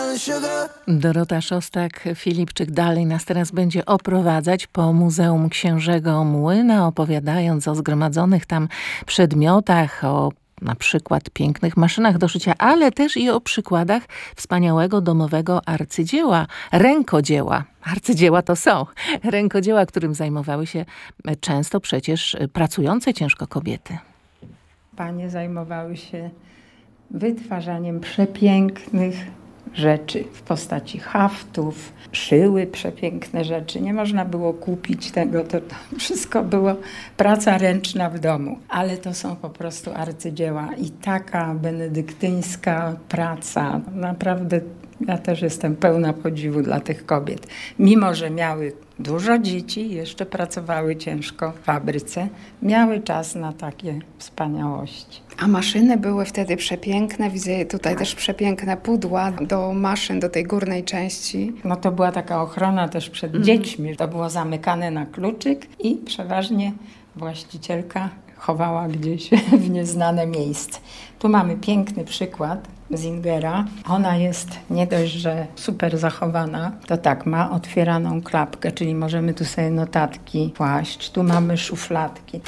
Dorota Szostak-Filipczyk dalej nas teraz będzie oprowadzać po Muzeum Księżego Młyna, opowiadając o zgromadzonych tam przedmiotach, o na przykład pięknych maszynach do szycia, ale też i o przykładach wspaniałego domowego arcydzieła, rękodzieła. Arcydzieła to są rękodzieła, którym zajmowały się często przecież pracujące ciężko kobiety. Panie zajmowały się wytwarzaniem przepięknych rzeczy w postaci haftów, szyły przepiękne rzeczy. Nie można było kupić tego, to wszystko było praca ręczna w domu. Ale to są po prostu arcydzieła i taka benedyktyńska praca. Naprawdę ja też jestem pełna podziwu dla tych kobiet. Mimo że miały dużo dzieci, jeszcze pracowały ciężko w fabryce, miały czas na takie wspaniałości. A maszyny były wtedy przepiękne. Widzę tutaj też przepiękne pudła do maszyn, do tej górnej części. No to była taka ochrona też przed dziećmi. To było zamykane na kluczyk i przeważnie właścicielka chowała gdzieś w nieznane miejsce. Tu mamy piękny przykład Zingera. Ona jest nie dość, że super zachowana, to tak, ma otwieraną klapkę, czyli możemy tu sobie notatki kłaść. Tu mamy szufladki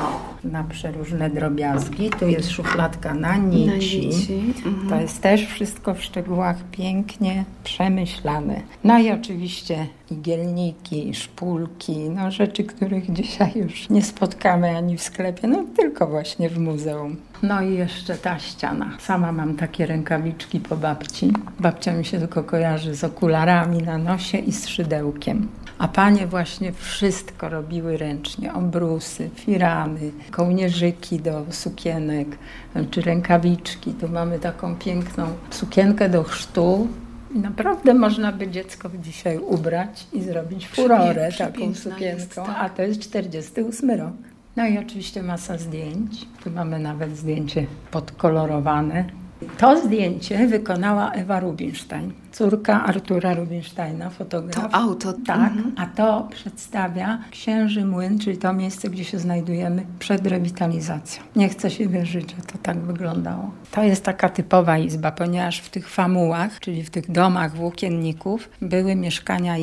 na przeróżne drobiazgi. Tu jest szufladka na nici. To jest też wszystko w szczegółach pięknie przemyślane. No i oczywiście igielniki, szpulki, no rzeczy, których dzisiaj już nie spotkamy ani w sklepie, no tylko właśnie w muzeum. No i jeszcze ta ściana. Sama mam takie rękawiczki po babci. Babcia mi się tylko kojarzy z okularami na nosie i z szydełkiem. A panie właśnie wszystko robiły ręcznie. Obrusy, firany, kołnierzyki do sukienek, czy rękawiczki. Tu mamy taką piękną sukienkę do chrztu. I naprawdę można by dziecko dzisiaj ubrać i zrobić furorę taką sukienką. A to jest 48 rok. No i oczywiście masa zdjęć. Tu mamy nawet zdjęcie podkolorowane. To zdjęcie wykonała Ewa Rubinstein, córka Artura Rubinsteina, fotograf. To auto. Tak, a to przedstawia Księży Młyn, czyli to miejsce, gdzie się znajdujemy przed rewitalizacją. Nie chcę się wierzyć, że to tak wyglądało. To jest taka typowa izba, ponieważ w tych famułach, czyli w tych domach włókienników, były mieszkania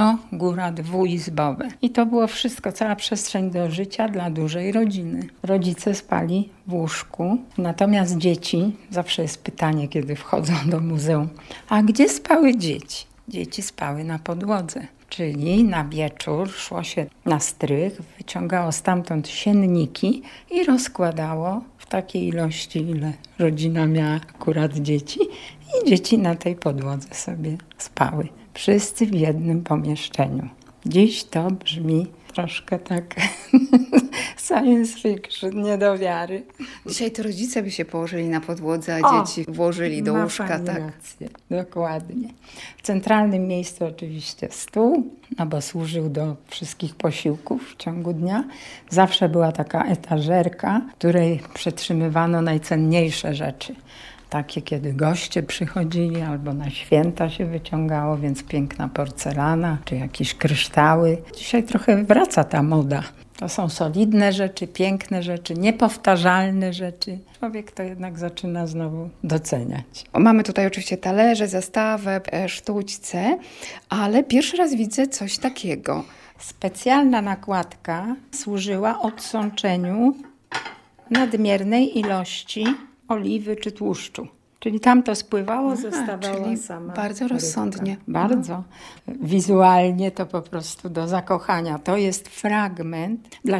góra dwuizbowe. I to było wszystko, cała przestrzeń do życia dla dużej rodziny. Rodzice spali w łóżku, natomiast dzieci, zawsze jest pytanie, kiedy wchodzą do muzeum, a gdzie spały dzieci? Dzieci spały na podłodze, czyli na wieczór szło się na strych, wyciągało stamtąd sienniki i rozkładało w takiej ilości, ile rodzina miała akurat dzieci i dzieci na tej podłodze sobie spały. Wszyscy w jednym pomieszczeniu. Dziś to brzmi troszkę tak science fiction, nie do wiary. Dzisiaj to rodzice by się położyli na podłodze, a dzieci włożyli do łóżka. Tak, rację. Dokładnie. W centralnym miejscu oczywiście stół, no bo służył do wszystkich posiłków w ciągu dnia. Zawsze była taka etażerka, w której przetrzymywano najcenniejsze rzeczy. Takie, kiedy goście przychodzili albo na święta się wyciągało, więc piękna porcelana czy jakieś kryształy. Dzisiaj trochę wraca ta moda. To są solidne rzeczy, piękne rzeczy, niepowtarzalne rzeczy. Człowiek to jednak zaczyna znowu doceniać. Mamy tutaj oczywiście talerze, zastawę, sztućce, ale pierwszy raz widzę coś takiego. Specjalna nakładka służyła odsączeniu nadmiernej ilości oliwy czy tłuszczu. Czyli tam to spływało, zostawała sama bardzo rozsądnie. rybka. Bardzo. Wizualnie to po prostu do zakochania. To jest fragment dla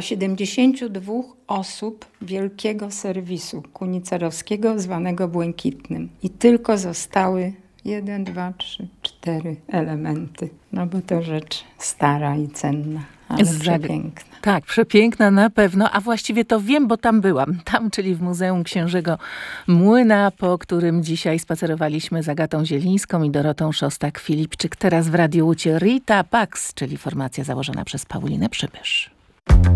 72 osób wielkiego serwisu kunicerowskiego zwanego Błękitnym. I tylko zostały 1, 2, 3, 4 elementy. No bo to rzecz stara i cenna, ale przepiękna. Tak, przepiękna na pewno, a właściwie to wiem, bo tam byłam. Tam, czyli w Muzeum Księżego Młyna, po którym dzisiaj spacerowaliśmy z Agatą Zielińską i Dorotą Szostak-Filipczyk. Teraz w Radiu Łódź Rita Pax, czyli formacja założona przez Paulinę Przybysz.